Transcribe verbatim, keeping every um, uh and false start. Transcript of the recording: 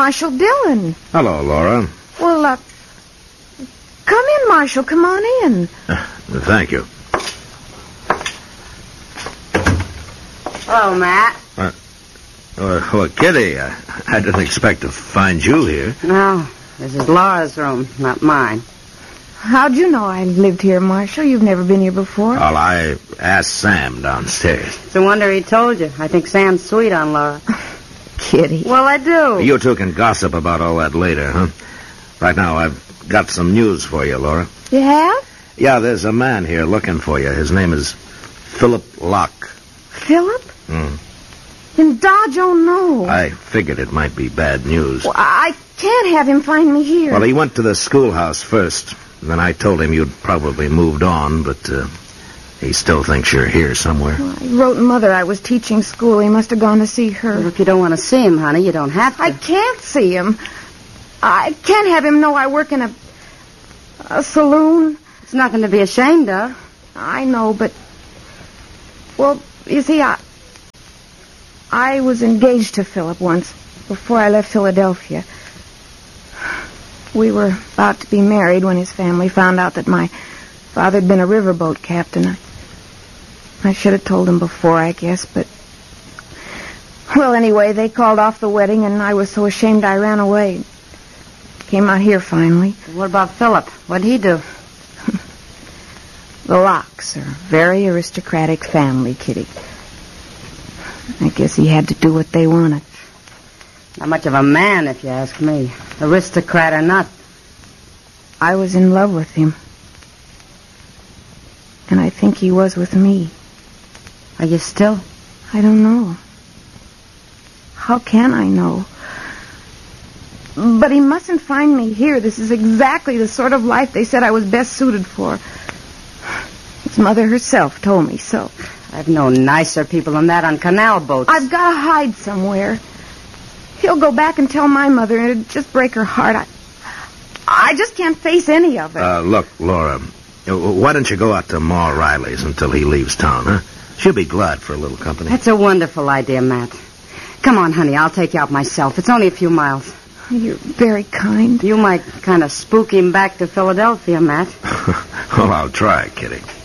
Marshall Dillon. Hello, Laura. Well, uh, come in, Marshall. Come on in. Uh, thank you. Hello, Matt. Uh, uh, well, Kitty, I, I didn't expect to find you here. No, this is Laura's room, not mine. How'd you know I lived here, Marshall? You've never been here before. Well, I asked Sam downstairs. It's a wonder he told you. I think Sam's sweet on Laura. Kitty. Well, I do. You two can gossip about all that later, huh? Right now, I've got some news for you, Laura. You have? Yeah, there's a man here looking for you. His name is Philip Locke. Philip? Hmm. Then Dodge, oh no. I figured it might be bad news. Well, I can't have him find me here. Well, he went to the schoolhouse first. Then I told him you'd probably moved on, but uh, he still thinks you're here somewhere. Well, I wrote Mother I was teaching school. He must have gone to see her. Well, if you don't want to see him, honey, you don't have to. I can't see him. I can't have him know I work in a, a saloon. It's nothing to be ashamed of. I know, but... Well, you see, I... I was engaged to Philip once, before I left Philadelphia. We were about to be married when his family found out that my father had been a riverboat captain. I, I should have told him before, I guess, but... Well, anyway, they called off the wedding, and I was so ashamed I ran away. Came out here finally. What about Philip? What'd he do? The Lockes are a very aristocratic family, Kitty. I guess he had to do what they wanted. Not much of a man, if you ask me. Aristocrat or not. I was in love with him. And I think he was with me. Are you still? I don't know. How can I know? But he mustn't find me here. This is exactly the sort of life they said I was best suited for. His mother herself told me so. I've known nicer people than that on canal boats. I've got to hide somewhere. He'll go back and tell my mother, and it'd just break her heart. I, I just can't face any of it. Uh, look, Laura, why don't you go out to Ma Riley's until he leaves town, huh? She'll be glad for a little company. That's a wonderful idea, Matt. Come on, honey, I'll take you out myself. It's only a few miles. You're very kind. You might kind of spook him back to Philadelphia, Matt. Well, I'll try, Kitty.